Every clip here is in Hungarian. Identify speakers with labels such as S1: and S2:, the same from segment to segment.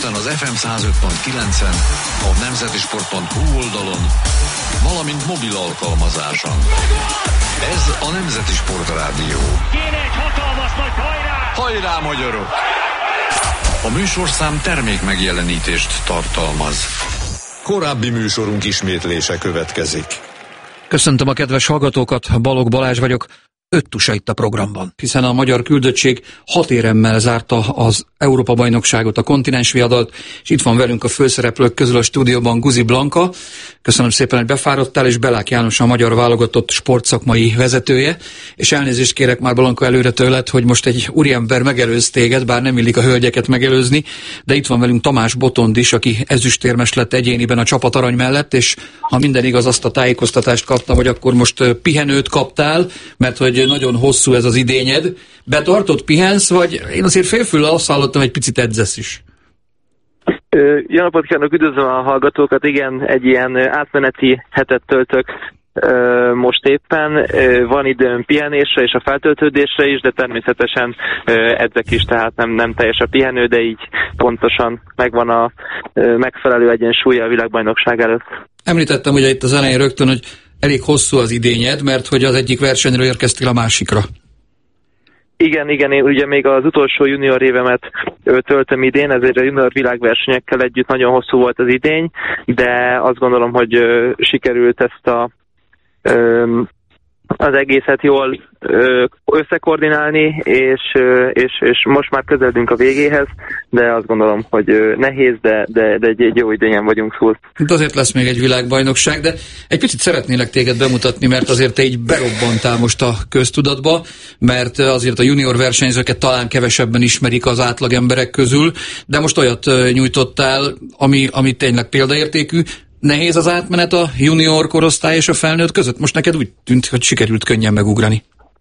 S1: Budapesten az FM 105.9-en, a nemzetisport.hu oldalon, valamint mobil alkalmazáson. Ez a Nemzeti Sportrádió.
S2: Kéne egy hatalmas nagy hajrá!
S1: Hajrá, magyarok! A műsorszám termék megjelenítést tartalmaz. Korábbi műsorunk ismétlése következik.
S3: Köszöntöm a kedves hallgatókat, Balogh Balázs vagyok. 5 tusa itt a programban, hiszen a magyar küldöttség 6 éremmel zárta az Európa-bajnokságot, a kontinensviadalt, és itt van velünk a főszereplők közül a stúdióban Guzi Blanka. Köszönöm szépen, hogy befáradtál, és Belák János a magyar válogatott sportszakmai vezetője, és elnézést kérek már Blanka előre tőled, hogy most egy úriember megelőz téged, bár nem illik a hölgyeket megelőzni, de itt van velünk Tamás Botond is, aki ezüstérmes lett egyéniben a csapatarany mellett, és ha minden igaz, azt a tájékoztatást kaptam, hogy akkor most pihenőt kaptál, mert hogy nagyon hosszú ez az idényed. Betartott, pihensz, vagy én azért félfüllel azt hallottam, egy picit edzesz is?
S4: Jó napot kívánok, üdvözlöm a hallgatókat. Igen, egy ilyen átmeneti hetet töltök most éppen. Van időm pihenésre és a feltöltődésre is, de természetesen edzek is, tehát nem teljes a pihenő, de így pontosan megvan a megfelelő egyensúlya a világbajnokság előtt.
S3: Említettem ugye itt az elején rögtön, hogy elég hosszú az idényed, mert hogy az egyik versenyről érkeztél a másikra.
S4: Igen, én ugye még az utolsó junior évemet töltöm idén, ezért a junior világversenyekkel együtt nagyon hosszú volt az idény, de azt gondolom, hogy sikerült ezt az egészet jól összekoordinálni, és most már közeledünk a végéhez, de azt gondolom, hogy nehéz, de egy jó idényen vagyunk túl.
S3: De azért lesz még egy világbajnokság, de egy picit szeretnélek téged bemutatni, mert azért te így berobbantál most a köztudatba, mert azért a junior versenyzőket talán kevesebben ismerik az átlag emberek közül, de most olyat nyújtottál, ami tényleg példaértékű. Nehéz az átmenet a junior korosztály és a felnőtt között? Most neked úgy tűnt, hogy sikerült könnyen megugrani.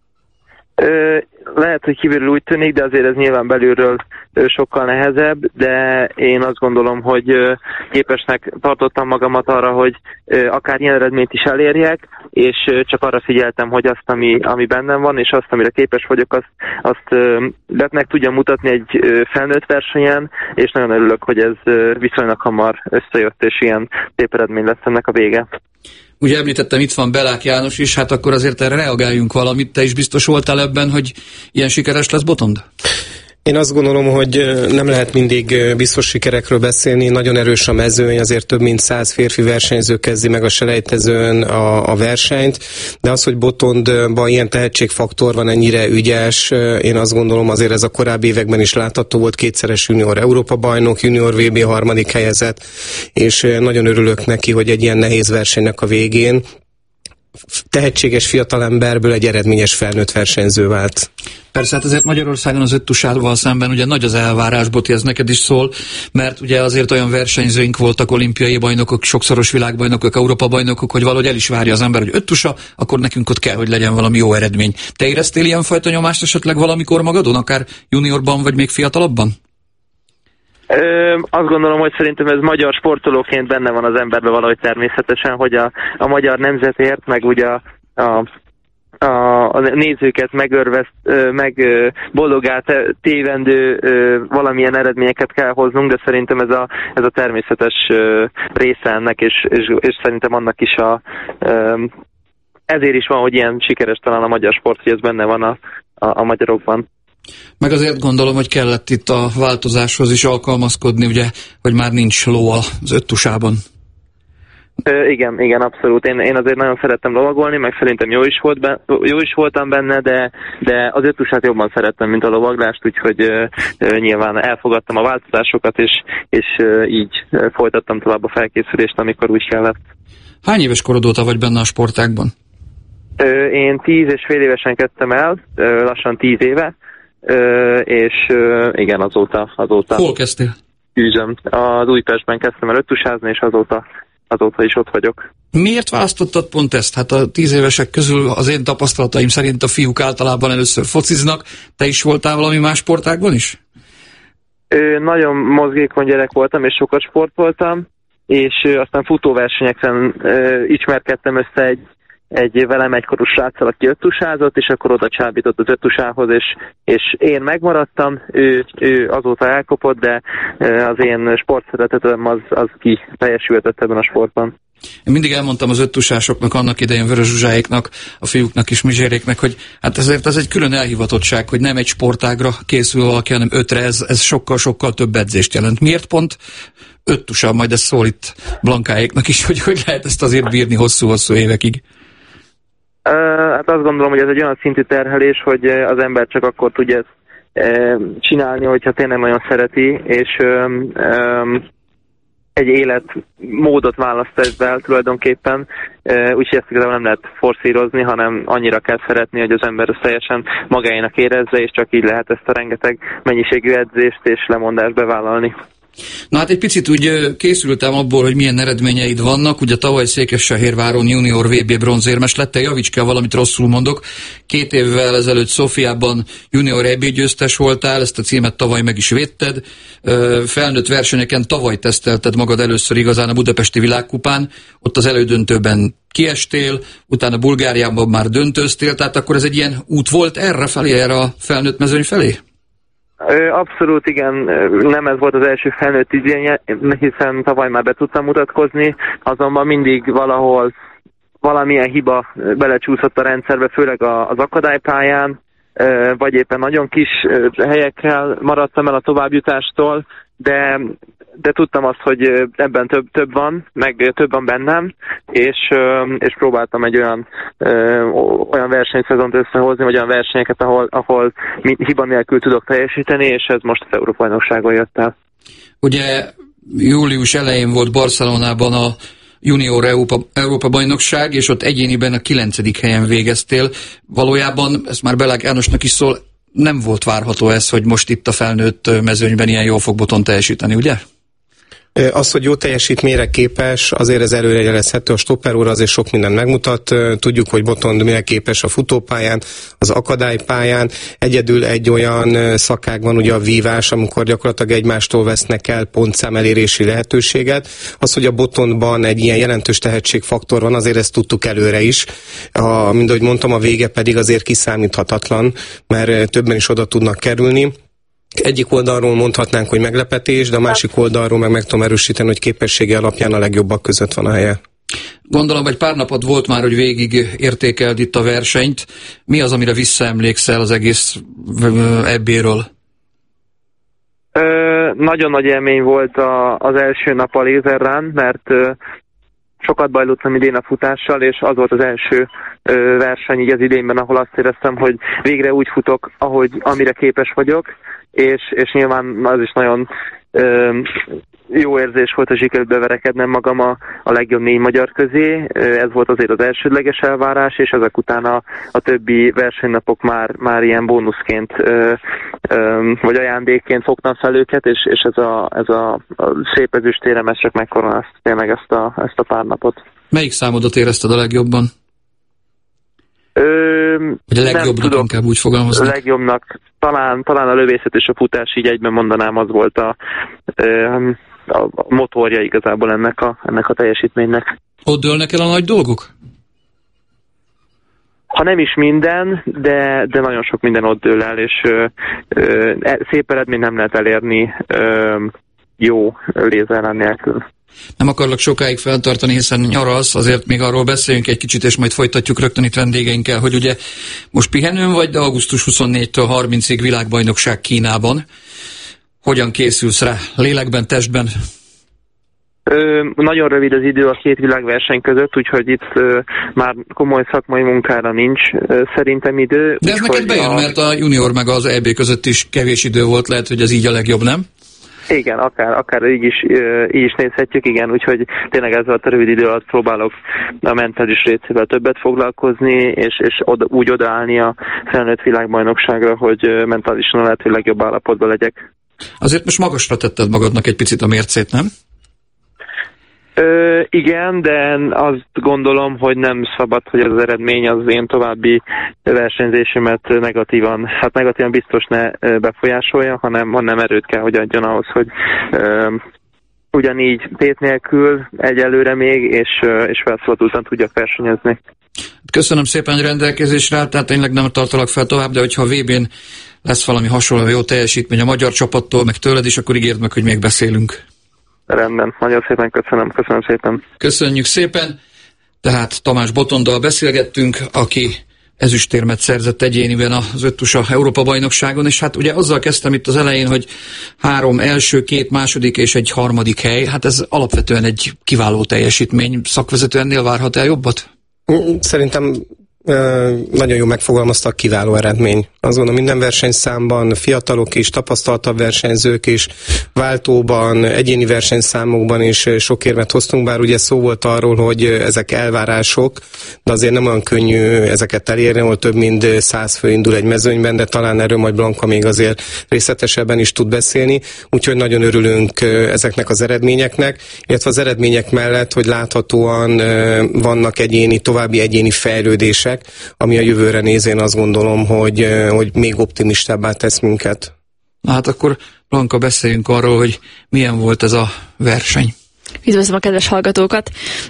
S4: Lehet, hogy kívülről úgy tűnik, de azért ez nyilván belülről sokkal nehezebb, de én azt gondolom, hogy képesnek tartottam magamat arra, hogy akár ilyen eredményt is elérjek, és csak arra figyeltem, hogy azt, ami bennem van, és azt, amire képes vagyok, azt meg tudjam mutatni egy felnőtt versenyen, és nagyon örülök, hogy ez viszonylag hamar összejött, és ilyen szép eredmény lesz ennek a vége.
S3: Ugye említettem, itt van Belák János is, hát akkor azért erre reagáljunk valamit. Te is biztos voltál ebben, hogy ilyen sikeres lesz Botond?
S5: Én azt gondolom, hogy nem lehet mindig biztos sikerekről beszélni, nagyon erős a mezőny, azért több mint 100 férfi versenyző kezdi meg a selejtezőn a versenyt, de az, hogy Botondban ilyen tehetségfaktor van, ennyire ügyes, én azt gondolom azért ez a korábbi években is látható volt, 2-szeres junior Európa-bajnok, junior VB 3. helyezett, és nagyon örülök neki, hogy egy ilyen nehéz versenynek a végén tehetséges fiatalemberből egy eredményes felnőtt versenyző vált.
S3: Persze, hát azért Magyarországon az 5 tusával szemben ugye nagy az elvárás, Boti, ez neked is szól, mert ugye azért olyan versenyzőink voltak, olimpiai bajnokok, sokszoros világbajnokok, Európa-bajnokok, hogy valahogy el is várja az ember, hogy 5 tusa, akkor nekünk ott kell, hogy legyen valami jó eredmény. Te éreztél ilyenfajta nyomást esetleg valamikor magadon, akár juniorban, vagy még fiatalabban?
S4: Azt gondolom, hogy szerintem ez magyar sportolóként benne van az emberben valahogy természetesen, hogy a magyar nemzetért, meg ugye a nézőket meg boldogát tévendő valamilyen eredményeket kell hoznunk, de szerintem ez a természetes része ennek, és szerintem annak is ezért is van, hogy ilyen sikeres talán a magyar sport, hogy ez benne van a magyarokban.
S3: Meg azért gondolom, hogy kellett itt a változáshoz is alkalmazkodni, ugye, hogy már nincs ló az 5 tusában.
S4: Igen, abszolút. Én azért nagyon szerettem lovagolni, meg szerintem jó is voltam benne, de az 5 tusát jobban szerettem, mint a lovaglást, úgyhogy nyilván elfogadtam a változásokat, és így folytattam tovább a felkészülést, amikor úgy kellett.
S3: Hány éves korod óta vagy benne a sportágban?
S4: Én 10 és fél évesen kezdtem el, lassan 10 éve, és igen, azóta.
S3: Hol kezdtél?
S4: Üzem. Az Újpestben kezdtem el 5 tusázni, és azóta is ott vagyok.
S3: Miért választottad pont ezt? Hát a 10 évesek közül az én tapasztalataim szerint a fiúk általában először fociznak. Te is voltál valami más sportágban is?
S4: Nagyon mozgékony gyerek voltam, és sokat sportoltam, és aztán futóversenyeken ismerkedtem össze velem egykorú sráccal, aki öttusázott, és akkor oda csábított az öttusához, és én megmaradtam, ő azóta elkopott, de az én sportszeretetem az teljesültett ebben a sportban.
S3: Én mindig elmondtam az öttusásoknak, annak idején Vörös Zsuzsáéknak, a fiúknak is, Mizséréknek, hogy hát ezért ez egy külön elhivatottság, hogy nem egy sportágra készül valaki, hanem 5-re, ez sokkal-sokkal több edzést jelent. Miért pont 5 tusa? Majd ez szól itt Blankáéknak is, hogy lehet ezt azért bírni hosszú-hosszú évekig.
S4: Hát azt gondolom, hogy ez egy olyan szintű terhelés, hogy az ember csak akkor tudja ezt csinálni, hogyha tényleg nagyon szereti, és egy életmódot választ ezzel tulajdonképpen, úgyhogy ezt igazából nem lehet forszírozni, hanem annyira kell szeretni, hogy az ember ezt teljesen magáénak érezze, és csak így lehet ezt a rengeteg mennyiségű edzést és lemondást bevállalni.
S3: Na hát egy picit úgy készültem abból, hogy milyen eredményeid vannak. Ugye tavaly Székesfehérváron junior VB bronzérmes lettél, javíts ki, valamit rosszul mondok. 2 évvel ezelőtt Szófiában junior EB győztes voltál, ezt a címet tavaly meg is védted. Felnőtt versenyeken tavaly tesztelted magad először igazán a Budapesti Világkupán, ott az elődöntőben kiestél, utána Bulgáriában már döntőztél, tehát akkor ez egy ilyen út volt erre a felnőtt mezőny felé?
S4: Abszolút igen, nem ez volt az első felnőtt idénye, hiszen tavaly már be tudtam mutatkozni, azonban mindig valahol valamilyen hiba belecsúszott a rendszerbe, főleg az akadálypályán, vagy éppen nagyon kis helyekkel maradtam el a továbbjutástól, de tudtam azt, hogy ebben több van, meg több van bennem, és próbáltam egy olyan versenyszezont összehozni, vagy olyan versenyeket, ahol hiba nélkül tudok teljesíteni, és ez most az Európa-bajnokságon jött el.
S3: Ugye július elején volt Barcelonában a junior Európa-bajnokság, és ott egyéniben a 9. helyen végeztél. Valójában, ezt már Belág Jánosnak is szól, nem volt várható ez, hogy most itt a felnőtt mezőnyben ilyen jól fog Boton teljesíteni, ugye?
S5: Az, hogy jó teljesítményre képes, azért ez előrejelezhető, a stopper úr azért sok mindent megmutat, tudjuk, hogy Boton mire képes a futópályán, az akadálypályán, egyedül egy olyan szakág van, ugye a vívás, amikor gyakorlatilag egymástól vesznek el pontszám elérési lehetőséget. Az, hogy a Botonban egy ilyen jelentős tehetségfaktor van, azért ezt tudtuk előre is, mint ahogy mondtam, a vége pedig azért kiszámíthatatlan, mert többen is oda tudnak kerülni. Egyik oldalról mondhatnánk, hogy meglepetés, de a másik oldalról meg tudom erősíteni, hogy képessége alapján a legjobbak között van a helye.
S3: Gondolom, egy pár napod volt már, hogy végig értékeld itt a versenyt. Mi az, amire visszaemlékszel az egész EB-ről?
S4: Nagyon nagy élmény volt az első nap a lézerrán, mert sokat bajlottam idén a futással, és az volt az első verseny így az idénben, ahol azt éreztem, hogy végre úgy futok, amire képes vagyok, és nyilván az is nagyon jó érzés volt, hogy sikerült beverekednem magam a legjobb 4 magyar közé. Ez volt azért az elsődleges elvárás, és ezek után a többi versenynapok már ilyen bónuszként vagy ajándékként fogtam fel őket, és ez a szép ezüstérem, ez csak megkoronázta tényleg ezt a pár napot.
S3: Melyik számodat érezted a legjobban? Vagy a legjobbnak, inkább úgy fogalmaznak?
S4: A legjobbnak talán a lövészet és a futás, így egyben mondanám, az volt a motorja igazából ennek a teljesítménynek.
S3: Ott dőlnek el a nagy dolgok?
S4: Ha nem is minden, de nagyon sok minden ott dől el, és szép eredményt nem lehet elérni jó lézerrán nélkül.
S3: Nem akarlak sokáig feltartani, hiszen nyaralsz, azért még arról beszéljünk egy kicsit, és majd folytatjuk rögtön itt vendégeinkkel, hogy ugye most pihenőn vagy, de augusztus 24-től 30-ig világbajnokság Kínában. Hogyan készülsz rá? Lélekben, testben?
S4: Nagyon rövid az idő a 2 világverseny között, úgyhogy itt már komoly szakmai munkára nincs szerintem idő.
S3: De ez neked bejön, mert a junior meg az EB között is kevés idő volt, lehet, hogy ez így a legjobb, nem?
S4: Igen, akár így is nézhetjük, igen, úgyhogy tényleg ez a rövid idő alatt próbálok a mentális részével többet foglalkozni, és úgy odaállni a felnőtt világbajnokságra, hogy mentálisan a lehető legjobb állapotban legyek.
S3: Azért most magasra tetted magadnak egy picit a mércét, nem?
S4: Igen, de azt gondolom, hogy nem szabad, hogy az eredmény az én további versenyzésemet negatívan biztos ne befolyásolja, hanem erőt kell, hogy adjon ahhoz, hogy ugyanígy tét nélkül egyelőre még, és felszabadultan tudjak versenyezni.
S3: Köszönöm szépen, hogy rendelkezésre áll, tehát tényleg nem tartalak fel tovább, de hogyha a VB-n lesz valami hasonló jó teljesítmény a magyar csapattól, meg tőled is, akkor ígérd meg, hogy még beszélünk.
S4: Rendben, nagyon szépen köszönöm szépen.
S3: Köszönjük szépen, tehát Tamás Botondal beszélgettünk, aki ezüstérmet szerzett egyéniben az öttusa Európa-bajnokságon, és hát ugye azzal kezdtem itt az elején, hogy 3 első, 2 második és egy harmadik hely, hát ez alapvetően egy kiváló teljesítmény. Szakvezető ennél várhat el jobbat?
S5: Szerintem nagyon jól megfogalmaztak, kiváló eredmény. Azt gondolom, minden versenyszámban fiatalok is, tapasztaltabb versenyzők is, váltóban, egyéni versenyszámokban is sok érmet hoztunk, bár ugye szó volt arról, hogy ezek elvárások, de azért nem olyan könnyű ezeket elérni, ahol több mint 100 fő indul egy mezőnyben, de talán erről majd Blanka még azért részletesebben is tud beszélni, úgyhogy nagyon örülünk ezeknek az eredményeknek, illetve az eredmények mellett, hogy láthatóan vannak további egyéni fejlődések, ami a jövőre nézén azt gondolom, hogy még optimistábbá tesz minket.
S3: Hát akkor Blanka, beszéljünk arról, hogy milyen volt ez a verseny.
S6: Üdvözlöm a kedves hallgatókat!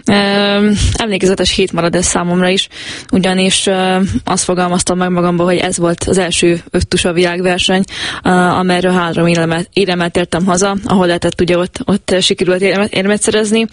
S6: Emlékezetes hét marad ez számomra is, ugyanis azt fogalmaztam meg magamban, hogy ez volt az első öttusa világverseny, amelyről 3 éremmel tértem haza, ahol lehetett ugye ott sikerült érmet szerezni,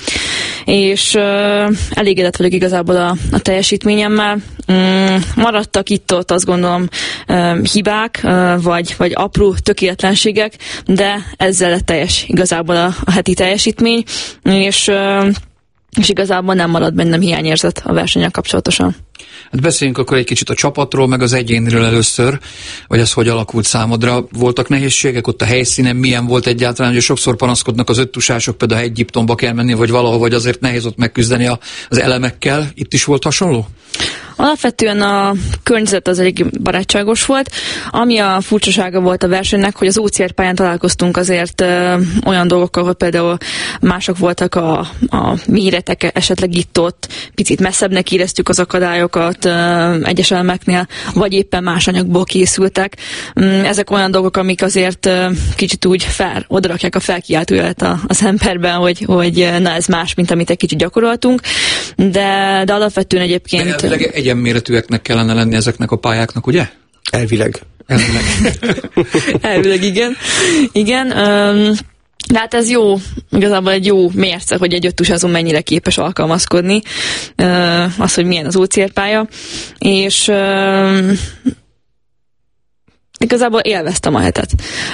S6: és elégedett vagyok igazából a teljesítményemmel. Maradtak itt-ott, azt gondolom, hibák, vagy apró tökéletlenségek, de ezzel lett teljes igazából a heti teljesítmény, és igazából nem marad bennem hiányérzet a versennyel kapcsolatosan.
S3: Hát beszéljünk akkor egy kicsit a csapatról, meg az egyénről először, hogy ez hogy alakult számodra. Voltak nehézségek ott a helyszínen, milyen volt egyáltalán, hogy sokszor panaszkodnak az öttusások, például Egyiptomba kell menni, vagy valahol, vagy azért nehéz ott megküzdeni az elemekkel. Itt is volt hasonló?
S6: Alapvetően a környezet az elég barátságos volt. Ami a furcsasága volt a versenynek, hogy az OCR pályán találkoztunk azért olyan dolgokkal, hogy például mások voltak a méretek, esetleg itt-ott picit messzebbnek éreztük az akadályokat egyes elemeknél, vagy éppen más anyagból készültek. Ezek olyan dolgok, amik azért kicsit úgy odarakják a felkiáltójelet az emberben, hogy na ez más, mint amit egy kicsit gyakoroltunk, de alapvetően egyébként...
S3: Egyenméretűeknek kellene lenni ezeknek a pályáknak, ugye?
S5: Elvileg.
S6: Elvileg, igen. De hát ez jó, igazából egy jó mérce, hogy egy öttusázon mennyire képes alkalmazkodni, az, hogy milyen az OCR pálya, és igazából élveztem a hetet.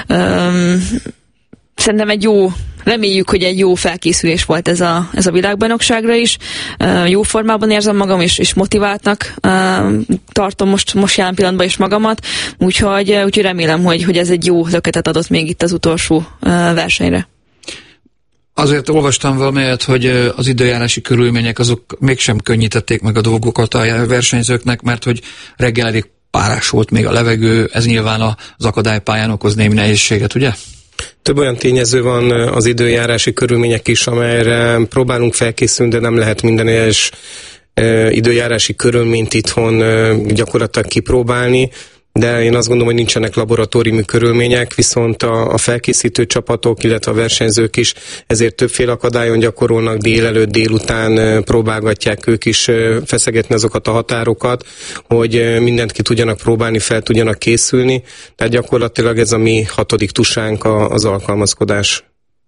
S6: Szerintem reméljük, hogy egy jó felkészülés volt ez a világbajnokságra is. Jó formában érzem magam, és motiváltnak tartom most jelen pillanatban is magamat, úgyhogy remélem, hogy ez egy jó löketet adott még itt az utolsó versenyre.
S3: Azért olvastam valamelyet, hogy az időjárási körülmények azok mégsem könnyítették meg a dolgokat a versenyzőknek, mert hogy reggel elég párás volt még a levegő, ez nyilván az akadálypályán okoz némi nehézséget, ugye?
S5: Több olyan tényező van az időjárási körülmények is, amelyre próbálunk felkészülni, de nem lehet minden egyes időjárási körülményt itthon gyakorlatilag kipróbálni, de én azt gondolom, hogy nincsenek laboratóriumi körülmények, viszont a felkészítő csapatok, illetve a versenyzők is ezért többféle akadályon gyakorolnak, délelőtt, délután próbálgatják ők is feszegetni azokat a határokat, hogy mindent ki tudjanak próbálni, fel tudjanak készülni, tehát gyakorlatilag ez a mi 6. tusánk az alkalmazkodás.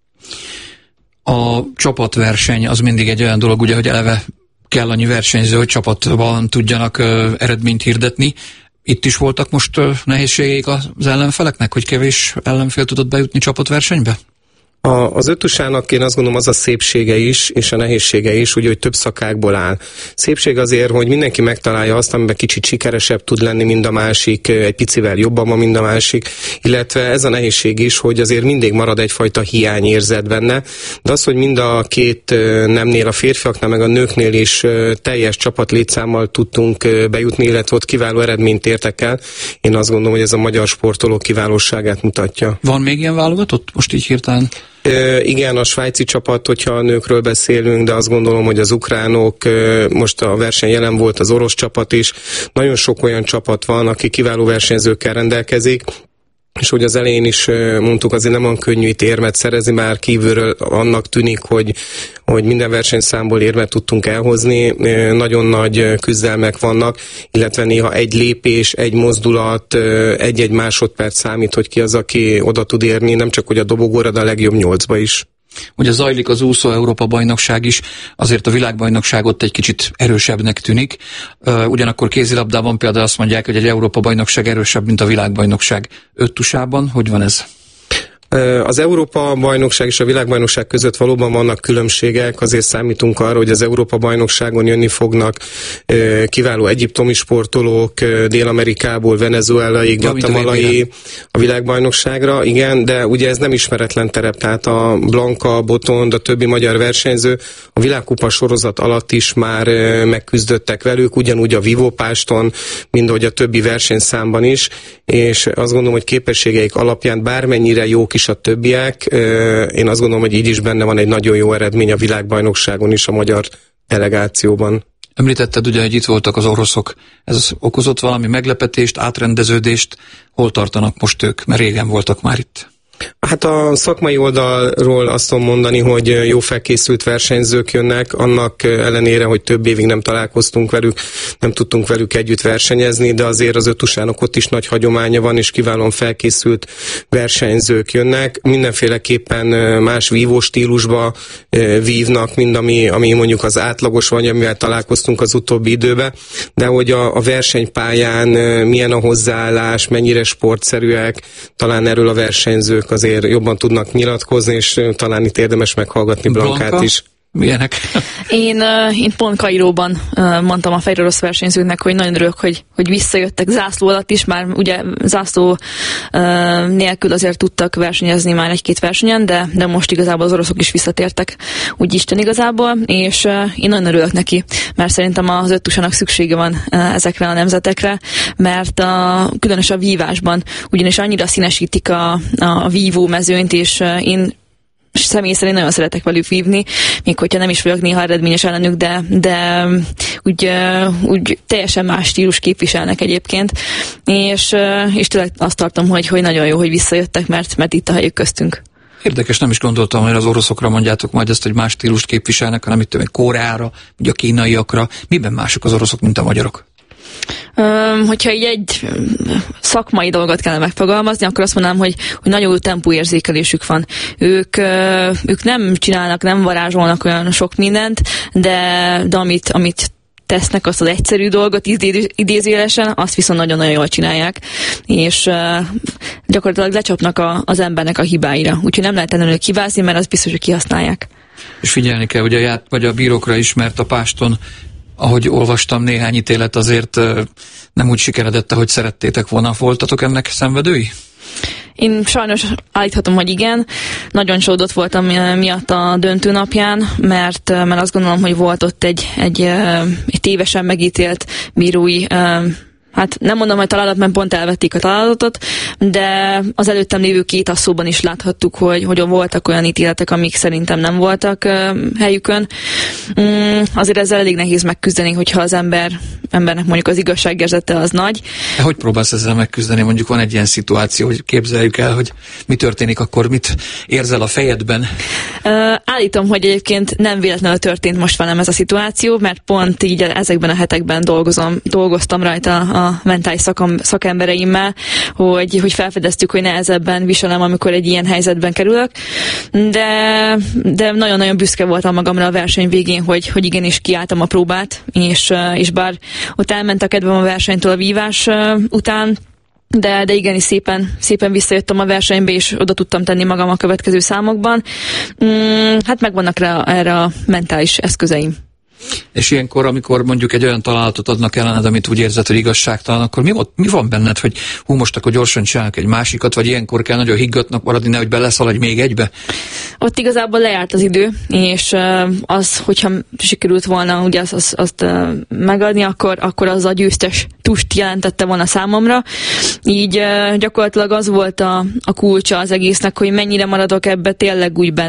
S3: A csapatverseny az mindig egy olyan dolog, ugye, hogy eleve kell annyi versenyző, hogy csapatban tudjanak eredményt hirdetni. Itt is voltak most nehézségeik az ellenfeleknek, hogy kevés ellenfél tudott bejutni csapatversenybe?
S5: Az öttusának én azt gondolom az a szépsége is, és a nehézsége is, ugye, hogy több szakákból áll. Szépség azért, hogy mindenki megtalálja azt, amiben kicsit sikeresebb tud lenni, mint a másik, egy picivel jobban van, mint a másik, illetve ez a nehézség is, hogy azért mindig marad egyfajta hiányérzet benne, de az, hogy mind a két nemnél, a férfiaknál, meg a nőknél is teljes csapatlétszámmal tudtunk bejutni, illetve ott kiváló eredményt értek el, én azt gondolom, hogy ez a magyar sportolók kiválóságát mutatja.
S3: Van még ilyen válogatott most így hirtelen?
S5: Igen, a svájci csapat, hogyha a nőkről beszélünk, de azt gondolom, hogy az ukránok, most a verseny jelen volt az orosz csapat is, nagyon sok olyan csapat van, aki kiváló versenyzőkkel rendelkezik, és hogy az elején is mondtuk, azért nem olyan könnyű itt érmet szerezni, bár kívülről annak tűnik, hogy minden versenyszámból érmet tudtunk elhozni, nagyon nagy küzdelmek vannak, illetve néha egy lépés, egy mozdulat, egy-egy másodperc számít, hogy ki az, aki oda tud érni, nem csak hogy a dobogóra, de a legjobb 8-ba is.
S3: Ugye zajlik az úszó Európa-bajnokság is, azért a világbajnokságot egy kicsit erősebbnek tűnik. Ugyanakkor kézilabdában például azt mondják, hogy egy Európa-bajnokság erősebb, mint a világbajnokság. Öttusában hogy van ez?
S5: Az Európa-bajnokság és a világbajnokság között valóban vannak különbségek, azért számítunk arra, hogy az Európa-bajnokságon jönni fognak kiváló egyiptomi sportolók, Dél-Amerikából, Venezuelai, guatemalai a világbajnokságra, igen, de ugye ez nem ismeretlen terep, tehát a Blanka, Botond, a többi magyar versenyző a világkupa sorozat alatt is már megküzdöttek velük, ugyanúgy a vívópáston, mint ahogy a többi versenyszámban is, és azt gondolom, hogy képességeik alapján bármennyire jók is a többiek. Én azt gondolom, hogy így is benne van egy nagyon jó eredmény a világbajnokságon is a magyar delegációban.
S3: Említetted ugye, hogy itt voltak az oroszok. Ez okozott valami meglepetést, átrendeződést? Hol tartanak most ők? Mert régen voltak már itt.
S5: Hát a szakmai oldalról azt tudom mondani, hogy jó felkészült versenyzők jönnek, annak ellenére, hogy több évig nem találkoztunk velük, nem tudtunk velük együtt versenyezni, de azért az öttusának ott is nagy hagyománya van, és kiválóan felkészült versenyzők jönnek. Mindenféleképpen más vívó stílusba vívnak, mint ami mondjuk az átlagos vagy, amivel találkoztunk az utóbbi időben, de hogy a versenypályán milyen a hozzáállás, mennyire sportszerűek, talán erről a versenyzők azért jobban tudnak nyilatkozni, és talán itt érdemes meghallgatni Blankát is.
S3: Milyenek?
S6: Én pont Kairóban mondtam a fehér orosz versenyzőknek, hogy nagyon örülök, hogy visszajöttek zászló alatt is, már ugye zászló nélkül azért tudtak versenyezni már egy-két versenyen, de most igazából az oroszok is visszatértek, úgy Isten igazából, és én nagyon örülök neki, mert szerintem az öttusának szüksége van ezekre a nemzetekre, mert különösen a vívásban ugyanis annyira színesítik a vívó mezőnyt, és én személy szerint nagyon szeretek velük vívni, még hogyha nem is vagyok néha eredményes ellenük, de úgy teljesen más stílus képviselnek egyébként, és tényleg azt tartom, hogy nagyon jó, hogy visszajöttek, mert itt a helyük köztünk.
S3: Érdekes, nem is gondoltam, hogy az oroszokra mondjátok majd ezt, hogy más stílust képviselnek, hanem itt Koreára, vagy a kínaiakra. Miben mások az oroszok, mint a magyarok?
S6: Hogyha így egy szakmai dolgot kellene megfogalmazni, akkor azt mondanám, hogy nagyon jó tempóérzékelésük van. Ők nem csinálnak, nem varázsolnak olyan sok mindent, de amit tesznek, azt az egyszerű dolgot idézőjelesen, azt viszont nagyon-nagyon jól csinálják, és gyakorlatilag lecsapnak az embernek a hibáira. Úgyhogy nem lehet ellenőr hibázni, mert az biztos, hogy kihasználják.
S3: És figyelni kell, ugye vagy a bírókra is, mert a páston, ahogy olvastam, néhány ítélet azért nem úgy sikeredett, ahogy szerettétek volna. Voltatok ennek szenvedői?
S6: Én sajnos állíthatom, hogy igen. Nagyon csalódott voltam miatt a döntő napján, mert azt gondolom, hogy volt ott egy tévesen megítélt bírói, hát nem mondom, hogy találat, mert pont elvették a találatot, de az előttem lévő két asszóban is láthattuk, hogy voltak olyan ítéletek, amik szerintem nem voltak helyükön. Azért ezzel elég nehéz megküzdeni, hogyha az embernek mondjuk az igazságérzete az nagy.
S3: De hogy próbálsz ezzel megküzdeni? Mondjuk van egy ilyen szituáció, hogy képzeljük el, hogy mi történik, akkor mit érzel a fejedben?
S6: Állítom, hogy egyébként nem véletlenül történt most velem ez a szituáció, mert pont így ezekben a hetekben dolgoztam rajta a mentális szakembereimmel, hogy felfedeztük, hogy nehezebben viselem, amikor egy ilyen helyzetben kerülök, de nagyon-nagyon büszke voltam magamra a verseny végén, hogy igenis kiálltam a próbát, és bár ott elment a kedvem a versenytől a vívás után, de igenis szépen visszajöttem a versenybe, és oda tudtam tenni magam a következő számokban. Hát megvannak erre a mentális eszközeim.
S3: És ilyenkor, amikor mondjuk egy olyan találatot adnak ellened, amit úgy érzed, hogy igazságtalan, akkor mi van benned, hogy most akkor gyorsan csinálnak egy másikat, vagy ilyenkor kell nagyon higgadtnak maradni, nehogy beleszaladj még egybe?
S6: Ott igazából lejárt az idő, és az, hogyha sikerült volna ugye azt megadni, akkor az a győztes tust jelentette volna számomra. Így gyakorlatilag az volt a kulcsa az egésznek, hogy mennyire maradok ebbe tényleg úgy benne,